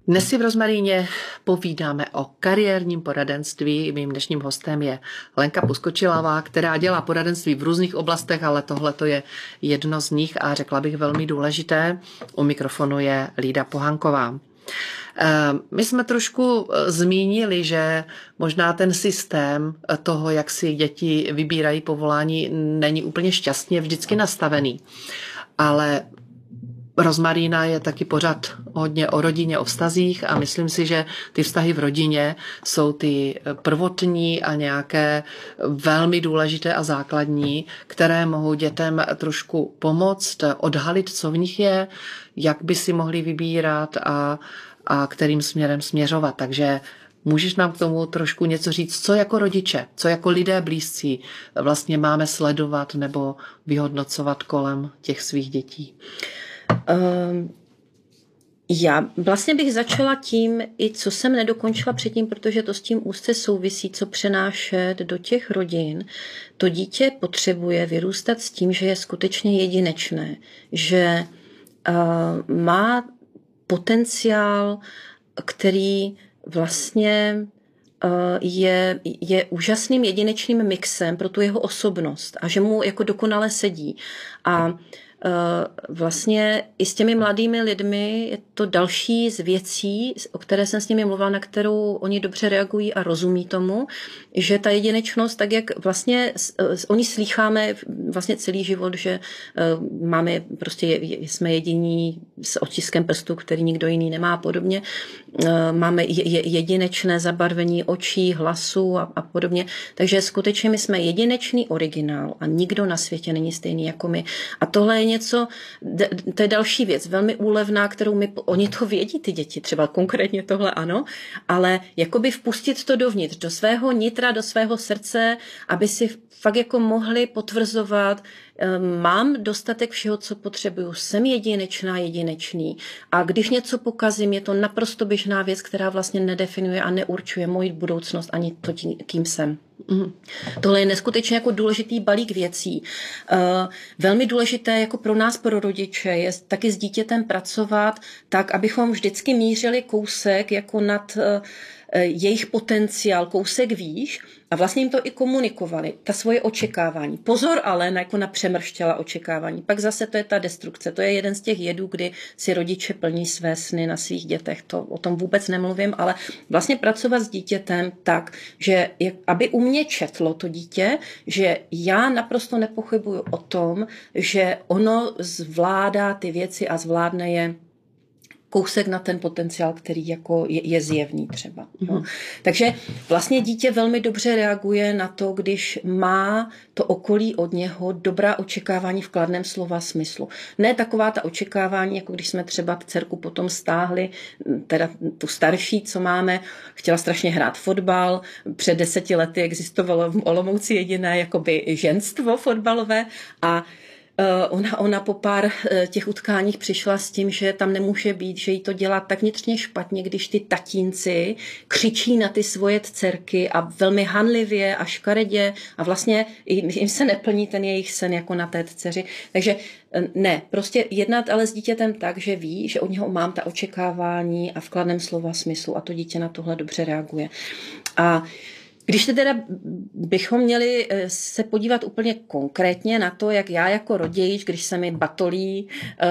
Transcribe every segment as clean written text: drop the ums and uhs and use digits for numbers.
Dnes si v Rozmaríně povídáme o kariérním poradenství. Mým dnešním hostem je Lenka Puskočilová, která dělá poradenství v různých oblastech, ale tohle to je jedno z nich a řekla bych velmi důležité. U mikrofonu je Lída Pohanková. My jsme trošku zmínili, že možná ten systém toho, jak si děti vybírají povolání, není úplně šťastně vždycky nastavený. Ale Rozmarína je taky pořád hodně o rodině, o vztazích a myslím si, že ty vztahy v rodině jsou ty prvotní a nějaké velmi důležité a základní, které mohou dětem trošku pomoct, odhalit, co v nich je, jak by si mohli vybírat a kterým směrem směřovat. Takže můžeš nám k tomu trošku něco říct, co jako rodiče, co jako lidé blízcí vlastně máme sledovat nebo vyhodnocovat kolem těch svých dětí? Já vlastně bych začala tím, i co jsem nedokončila předtím, protože to s tím úzce souvisí, co přenášet do těch rodin. To dítě potřebuje vyrůstat s tím, že je skutečně jedinečné, že má potenciál, který vlastně je úžasným jedinečným mixem pro tu jeho osobnost a že mu jako dokonale sedí. A vlastně i s těmi mladými lidmi je to další z věcí, o které jsem s nimi mluvila, na kterou oni dobře reagují a rozumí tomu, že ta jedinečnost, tak jak vlastně oni slýcháme vlastně celý život, že máme prostě, jsme jediní s otiskem prstu, který nikdo jiný nemá a podobně. Máme jedinečné zabarvení očí, hlasu a podobně. Takže skutečně my jsme jedinečný originál a nikdo na světě není stejný jako my. A tohle je něco, to je další věc, velmi úlevná, kterou oni to vědí, ty děti, třeba konkrétně tohle ano, ale jakoby vpustit to dovnitř, do svého nitra, do svého srdce, aby si fakt jako mohli potvrzovat, mám dostatek všeho, co potřebuju, jsem jedinečná, jedinečný. A když něco pokazím, je to naprosto běžná věc, která vlastně nedefinuje a neurčuje moji budoucnost ani to, kým jsem. Tohle je neskutečně jako důležitý balík věcí. Velmi důležité jako pro nás, pro rodiče, je taky s dítětem pracovat tak, abychom vždycky mířili kousek jako nad jejich potenciál, kousek výš a vlastně jim to i komunikovali, ta svoje očekávání. Pozor ale jako na přemrštělá očekávání. Pak zase to je ta destrukce. To je jeden z těch jedů, kdy si rodiče plní své sny na svých dětech. To o tom vůbec nemluvím, ale vlastně pracovat s dítětem tak, že aby u mě četlo to dítě, že já naprosto nepochybuju o tom, že ono zvládá ty věci a zvládne je kousek na ten potenciál, který jako je zjevný třeba. No. Takže vlastně dítě velmi dobře reaguje na to, když má to okolí od něho dobrá očekávání v kladném slova smyslu. Ne taková ta očekávání, jako když jsme třeba dcerku potom stáhli, teda tu starší, co máme, chtěla strašně hrát fotbal. Před 10 lety existovalo v Olomouci jediné jakoby ženstvo fotbalové a ona po pár těch utkáních přišla s tím, že tam nemůže být, že jí to dělá tak vnitřně špatně, když ty tatínci křičí na ty svoje dcerky a velmi hanlivě a škaredě a vlastně jim se neplní ten jejich sen jako na té dceři. Takže ne, prostě jednat ale s dítětem tak, že ví, že od něho mám ta očekávání a v kladném slova smyslu a to dítě na tohle dobře reaguje. A když teda bychom měli se podívat úplně konkrétně na to, jak já jako rodič, když se mi batolí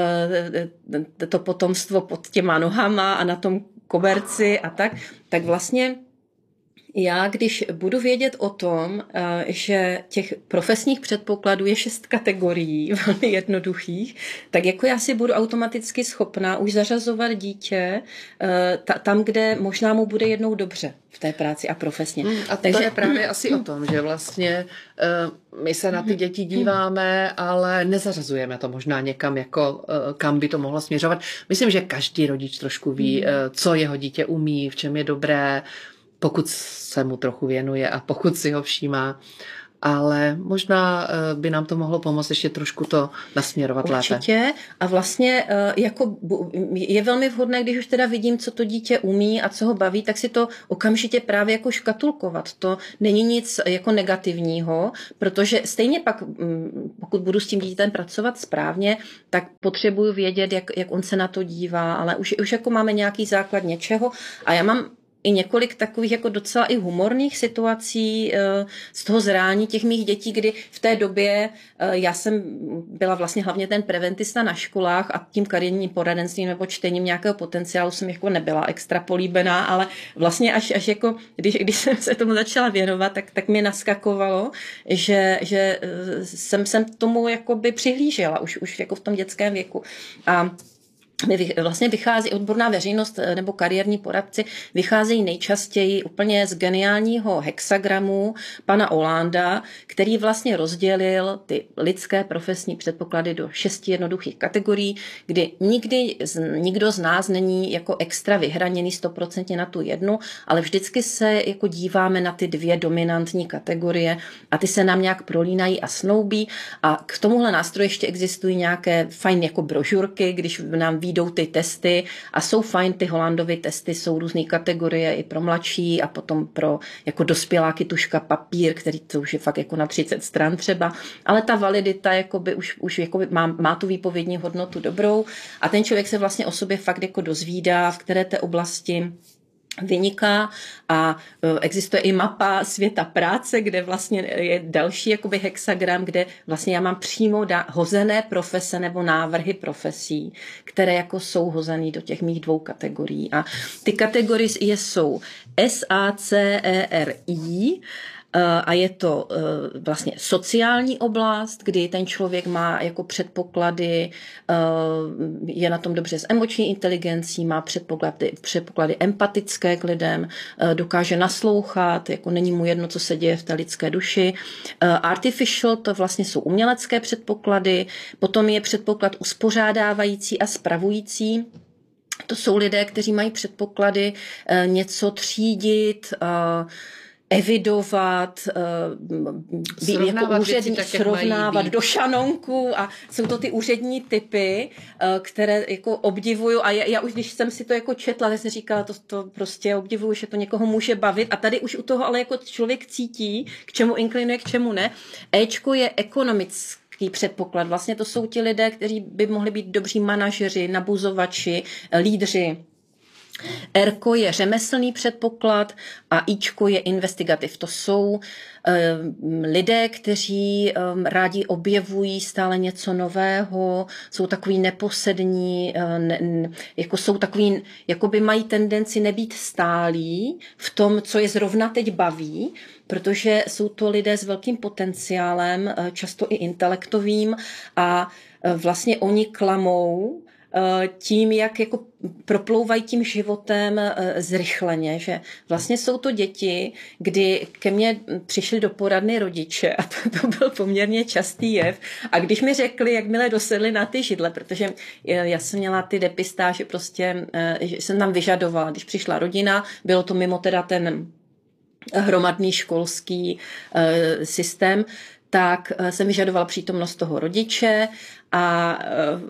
to potomstvo pod těma nohama a na tom koberci a tak vlastně já, když budu vědět o tom, že těch profesních předpokladů je 6 kategorií, velmi jednoduchých, tak jako já si budu automaticky schopná už zařazovat dítě tam, kde možná mu bude jednou dobře v té práci a profesně. A to je právě asi o tom, že vlastně my se na ty děti díváme, ale nezařazujeme to možná někam, jako kam by to mohlo směřovat. Myslím, že každý rodič trošku ví, co jeho dítě umí, v čem je dobré, pokud se mu trochu věnuje a pokud si ho všímá. ale možná by nám to mohlo pomoct ještě trošku to nasměrovat lépe. Určitě. A vlastně jako je velmi vhodné, když už teda vidím, co to dítě umí a co ho baví, tak si to okamžitě právě jako škatulkovat. To není nic jako negativního, protože stejně pak, pokud budu s tím dítětem pracovat správně, tak potřebuju vědět, jak on se na to dívá, ale už jako máme nějaký základ něčeho a já mám i několik takových jako docela i humorných situací z toho zrání těch mých dětí, kdy v té době já jsem byla vlastně hlavně ten preventista na školách a tím kariérním poradenstvím nebo čtením nějakého potenciálu jsem jako nebyla extra políbená, ale vlastně až jako, když jsem se tomu začala věnovat, tak mě naskakovalo, že jsem tomu jakoby přihlížela už jako v tom dětském věku. A vlastně vychází odborná veřejnost nebo kariérní poradci, vycházejí nejčastěji úplně z geniálního hexagramu pana Holanda, který vlastně rozdělil ty lidské profesní předpoklady do 6 jednoduchých kategorií, kdy nikdo z nás není jako extra vyhraněný 100% na tu jednu, ale vždycky se jako díváme na ty 2 dominantní kategorie a ty se nám nějak prolínají a snoubí a k tomuhle nástroji ještě existují nějaké fajn jako brožurky, když nám výjdou ty testy a jsou fajn, ty Hollandovy testy, jsou různé kategorie i pro mladší a potom pro jako dospěláky tuška papír, který to už je fakt jako na 30 stran třeba, ale ta validita jakoby už jakoby má tu výpovědní hodnotu dobrou a ten člověk se vlastně o sobě fakt jako dozvídá, v které té oblasti vyniká a existuje i mapa světa práce, kde vlastně je další jakoby hexagram, kde vlastně já mám přímo hozené profese nebo návrhy profesí, které jako jsou hozený do těch mých 2 kategorií. A ty kategorie jsou SACERI, a je to vlastně sociální oblast, kdy ten člověk má jako předpoklady, je na tom dobře s emoční inteligencí, má předpoklady empatické k lidem, dokáže naslouchat, jako není mu jedno, co se děje v té lidské duši. Artificial, to vlastně jsou umělecké předpoklady, potom je předpoklad uspořádávající a spravující. To jsou lidé, kteří mají předpoklady něco třídit, evidovat, srovnávat do šanonku a jsou to ty úřední typy, které jako obdivuju a já už, když jsem si to jako četla, tak jsem říkala, to prostě obdivuju, že to někoho může bavit a tady už u toho ale jako člověk cítí, k čemu inklinuje, k čemu ne. Éčko je ekonomický předpoklad. Vlastně to jsou ti lidé, kteří by mohli být dobří manažeři, nabuzovači, lídři. Rko je řemeslný předpoklad a Ičko je investigativ. To jsou lidé, kteří rádi objevují stále něco nového, jsou takový neposední, jako jsou takový, jakoby mají tendenci nebýt stálí v tom, co je zrovna teď baví, protože jsou to lidé s velkým potenciálem, často i intelektovým a vlastně oni klamou tím, jak jako proplouvají tím životem zrychleně, že vlastně jsou to děti, kdy ke mně přišli do poradny rodiče a to byl poměrně častý jev a když mi řekli, jakmile dosedli na ty židle, protože já jsem měla ty depistáže prostě, že jsem tam vyžadovala, když přišla rodina, bylo to mimo teda ten hromadný školský systém, tak jsem vyžadovala přítomnost toho rodiče a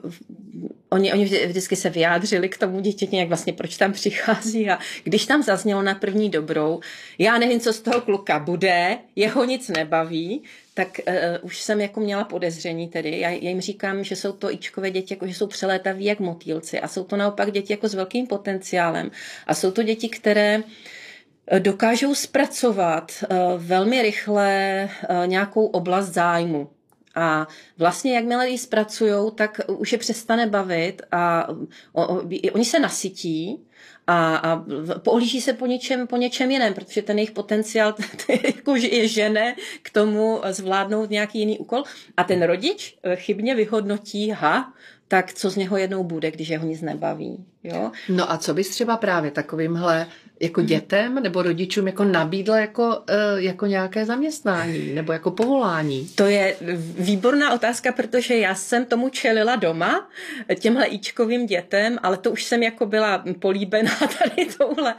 oni vždycky se vyjádřili k tomu dítěti, jak vlastně proč tam přichází a když tam zaznělo na první dobrou, já nevím, co z toho kluka bude, jeho nic nebaví, tak už jsem jako měla podezření tedy. Já jim říkám, že jsou to Ičkové děti, jako že jsou přelétaví jak motýlci a jsou to naopak děti jako s velkým potenciálem a jsou to děti, které dokážou zpracovat velmi rychle nějakou oblast zájmu. A vlastně jakmile ji zpracujou, tak už je přestane bavit a oni se nasytí a pohlíží se po něčem jiném, protože ten jejich potenciál jako je žene k tomu zvládnout nějaký jiný úkol. A ten rodič chybně vyhodnotí, tak co z něho jednou bude, když ho nic nebaví. Jo? No a co bys třeba právě takovýmhle jako dětem nebo rodičům jako nabídla jako nějaké zaměstnání nebo jako povolání? To je výborná otázka, protože já jsem tomu čelila doma, těmhle íčkovým dětem, ale to už jsem jako byla políbená tady touhle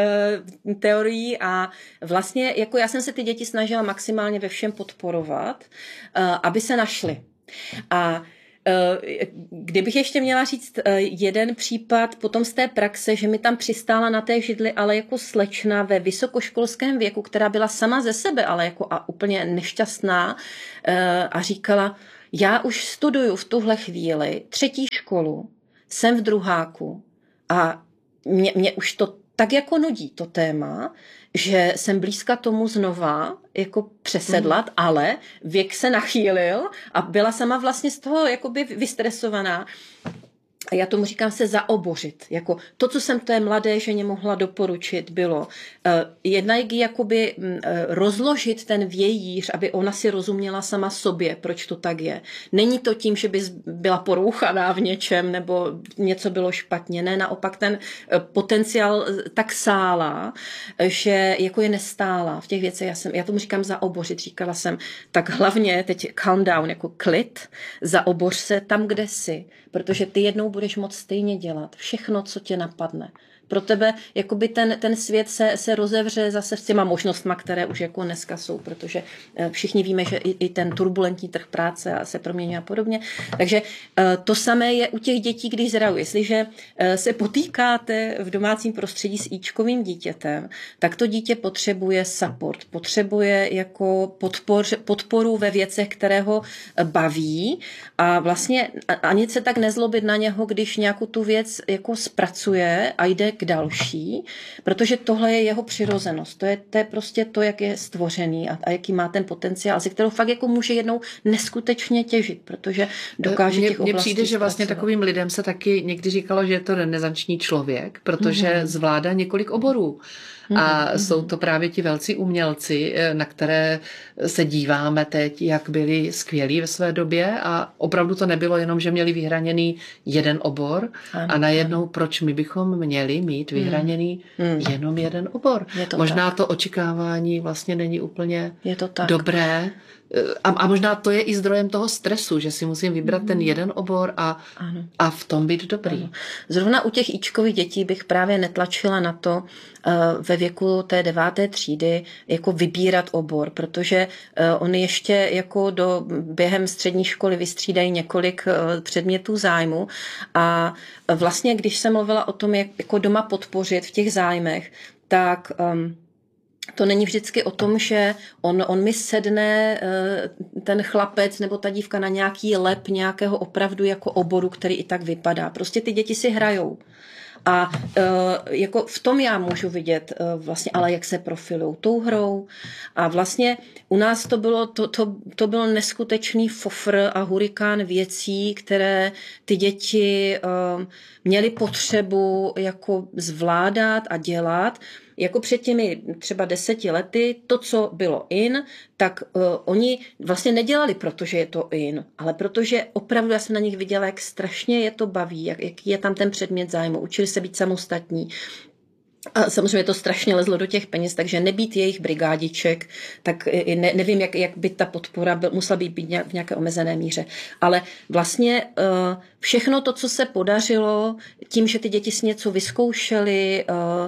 teorií a vlastně jako já jsem se ty děti snažila maximálně ve všem podporovat, aby se našly. A kdybych ještě měla říct jeden případ potom z té praxe, že mi tam přistála na té židli, ale jako slečna ve vysokoškolském věku, která byla sama ze sebe, ale jako a úplně nešťastná a říkala, já už studuju v tuhle chvíli 3. školu, jsem v druháku a mě už to tak jako nudí to téma, že jsem blízka tomu znova jako přesedlat, ale věk se nachýlil a byla sama vlastně z toho jakoby vystresovaná. A já tomu říkám se zaobořit. Jako to, co jsem té mladé ženě mohla doporučit, bylo jednak jakoby rozložit ten vějíř, aby ona si rozuměla sama sobě, proč to tak je. Není to tím, že by byla porouchaná v něčem nebo něco bylo špatně. Ne, naopak ten potenciál tak sála, že jako je nestála v těch věcech. Já tomu říkám zaobořit. Říkala jsem, tak hlavně teď calm down, jako klid, zaoboř se tam, kde jsi, protože ty jednou budeš moc stejně dělat všechno, co tě napadne. Pro tebe jakoby ten svět se rozevře zase s těma možnostma, které už jako dneska jsou, protože všichni víme, že i ten turbulentní trh práce se proměňuje a podobně. Takže to samé je u těch dětí, když zrajou. Jestliže se potýkáte v domácím prostředí s íčkovým dítětem, tak to dítě potřebuje support, potřebuje jako podporu ve věcech, které ho baví a vlastně ani se tak nezlobit na něho, když nějakou tu věc jako zpracuje a jde k další, protože tohle je jeho přirozenost. To je prostě to, jak je stvořený a jaký má ten potenciál, ze kterého fakt jako může jednou neskutečně těžit, protože dokáže těch oblastí. Mně přijde, že vlastně takovým lidem se taky někdy říkalo, že je to renesanční člověk, protože zvládá několik oborů. A jsou to právě ti velcí umělci, na které se díváme teď, jak byli skvělí ve své době a opravdu to nebylo jenom, že měli vyhraněný jeden obor a najednou proč my bychom měli mít vyhraněný jenom jeden obor. Možná to očekávání vlastně není úplně dobré. A možná to je i zdrojem toho stresu, že si musím vybrat ten jeden obor a v tom být dobrý. Ano. Zrovna u těch íčkových dětí bych právě netlačila na to ve věku té 9. třídy jako vybírat obor, protože oni ještě jako během střední školy vystřídají několik předmětů zájmu a vlastně, když jsem mluvila o tom, jak jako doma podpořit v těch zájmech, tak to není vždycky o tom, že on mi sedne ten chlapec nebo ta dívka na nějaký lep nějakého opravdu jako oboru, který i tak vypadá. Prostě ty děti si hrajou. A jako v tom já můžu vidět vlastně, ale jak se profilují tou hrou. A vlastně u nás to byl neskutečný fofr a hurikán věcí, které ty děti měly potřebu jako zvládat a dělat. Jako před těmi třeba 10 lety, to, co bylo in, tak oni vlastně nedělali, protože je to in, ale protože opravdu já jsem na nich viděla, jak strašně je to baví, jaký je tam ten předmět zájmu, učili se být samostatní. A samozřejmě to strašně lezlo do těch peněz, takže nebýt jejich brigádiček, tak nevím, jak by ta podpora musela být v nějaké omezené míře. Ale vlastně všechno to, co se podařilo, tím, že ty děti si něco vyzkoušely,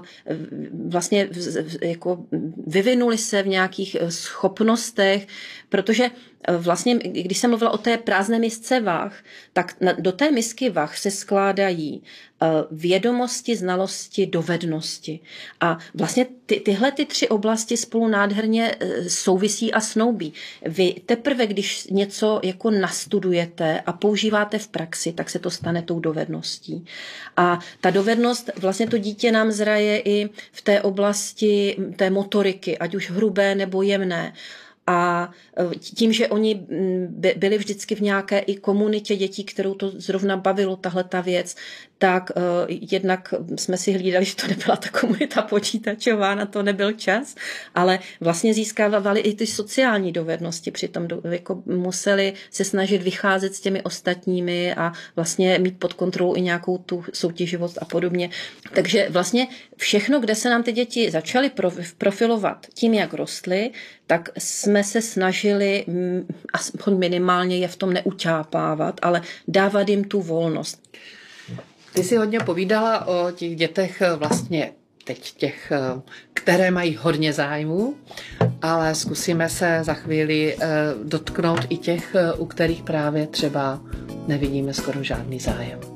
vlastně jako vyvinuli se v nějakých schopnostech, protože vlastně, když jsem mluvila o té prázdné misce vah, tak do té misky vah se skládají vědomosti, znalosti, dovednosti. A vlastně tyhle 3 oblasti spolu nádherně souvisí a snoubí. Vy teprve, když něco jako nastudujete a používáte v praxi, tak se to stane tou dovedností. A ta dovednost, vlastně to dítě nám zraje i v té oblasti té motoriky, ať už hrubé nebo jemné. A tím, že oni byli vždycky v nějaké i komunitě dětí, kterou to zrovna bavilo, tahle ta věc, tak jednak jsme si hlídali, že to nebyla ta komunita počítačová, na to nebyl čas, ale vlastně získávali i ty sociální dovednosti, přitom jako museli se snažit vycházet s těmi ostatními a vlastně mít pod kontrolou i nějakou tu soutěživost a podobně. Takže vlastně všechno, kde se nám ty děti začaly profilovat tím, jak rostly, tak jsme se snažili aspoň minimálně je v tom neutápávat, ale dávat jim tu volnost. Ty jsi hodně povídala o těch dětech vlastně teď těch, které mají hodně zájmu, ale zkusíme se za chvíli dotknout i těch, u kterých právě třeba nevidíme skoro žádný zájem.